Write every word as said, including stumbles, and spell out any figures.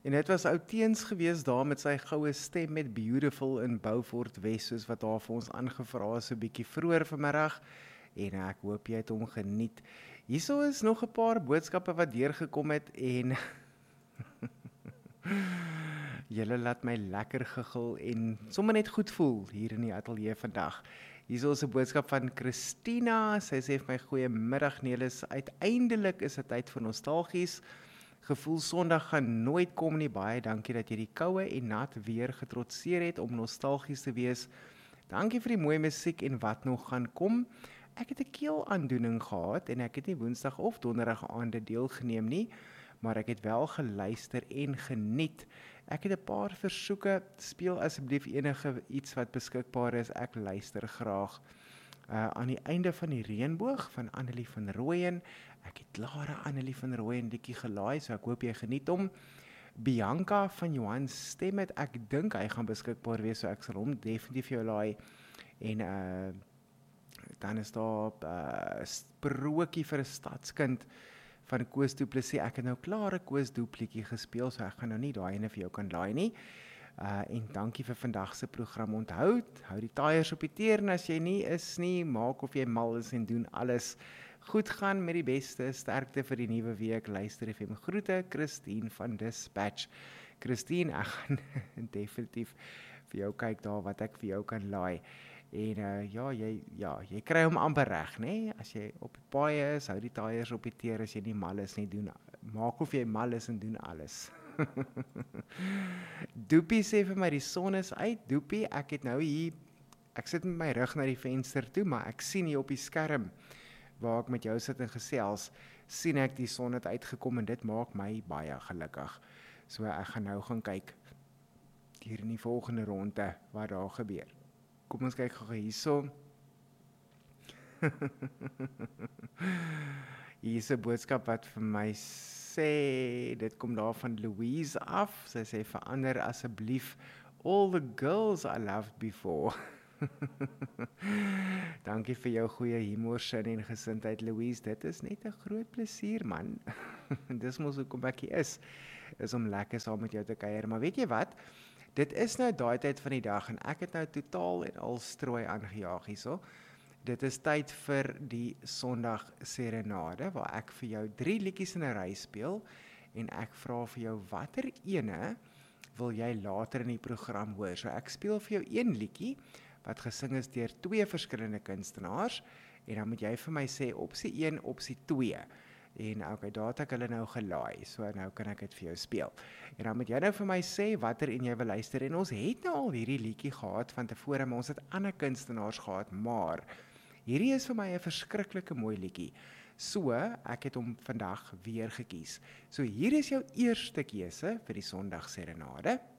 En dit was ou Teens gewees daar met sy goue stem met Beautiful in Beaufort West, soos wat daar vir ons aangevra is, 'n bietjie vroeër vanmiddag. En ek hoop jy het hom geniet. Hierso is nog 'n paar boodskappe wat deurgekom het en julle laat my lekker giggel en sommer net goed voel hier in die ateljee vandag. Hierso is 'n boodskap van Christina. Sy sê vir my goeiemiddag Nelis. Uiteindelik is dit tyd vir nostalgies. Gevoel Sondag gaan nooit kom nie. Baie dankie dat jy die koue en nat weer getrotseer het om nostalgies te wees. Dankie vir die mooi musiek en wat nog gaan kom. Ek het 'n keelaandoening gehad en ek het nie Woensdag of Donderdag aande deelgeneem nie, maar ek het wel geluister en geniet. Ek het 'n paar versoeke, speel asseblief enige iets wat beskikbaar is, ek luister graag. Uh, aan die einde van die reënboog van Annelie van Rooyen. Ek het klare Annelie van Rooyen liedjie gelaai, so ek hoop jy geniet hom. Bianca van Johan Stem het, ek dink hy gaan beskikbaar wees, so ek sal hom definitief jou laai. En uh, dan is daar 'n uh, sprokie vir 'n stadskind van Koos Du Plessis. Ek het nou klaar 'n Koos Du liedjie gespeel, so ek gaan nou nie daai ene vir jou kan laai nie. Uh, en dankie vir vandag se program. Onthou, hou die tyres op die teer en as jy nie is nie, maak of jy mal is en doen alles goed gaan met die beste. Sterkte vir die nuwe week. Luister F M. Groete, Christine van Dispatch. Christine, ek gaan definitief vir jou kyk daar wat ek vir jou kan laai. En uh, ja, jy ja, jy kry hom amper reg, né? As jy op die paai is, hou die tyres op die teer as jy nie mal is nie, doen maak of jy mal is en doen alles. Doopie sê vir my die son is uit. Doopie, ek het nou hier, ek sit met my rug na die venster toe, maar ek sien hier op die skerm waar ek met jou sit en gesels, sien ek die son het uitgekom en dit maak my baie gelukkig. So ek gaan nou gaan kyk hier in die volgende ronde wat daar gebeur. Kom ons kyk gou hierso. Hier is 'n boodskap wat vir my sê, dit kom daar van Louise af. Sy sê verander asseblief all the girls I loved before. Dankie vir jou goeie humorsin en gesindheid Louise. Dit is net 'n groot plesier man. Dis mos hoekom ek hier is, is om lekker saam met jou te kuier. Maar weet jy wat? Dit is nou daai tyd van die dag en ek het nou totaal en al strooi aangejaag hierso. Dit is tyd vir die Sondag Serenade waar ek vir jou drie liedjies in 'n ry speel en ek vra vir jou watter ene wil jy later in die program hoor. So ek speel vir jou een liedjie wat gesing is deur twee verskillende kunstenaars en dan moet jy vir my sê opsie een, opsie twee. En okay, daar het ek hulle nou gelaai, so nou kan ek dit vir jou speel. En dan moet jy nou vir my sê watter een jy wil luister. En ons het nou al hierdie liedjie gehad van tevore, maar ons het ander kunstenaars gehad, maar hierdie is vir my 'n verskriklike mooi liedjie. So, ek het hom vandag weer gekies. So hier is jou eerste keuse vir die Sondag Serenade.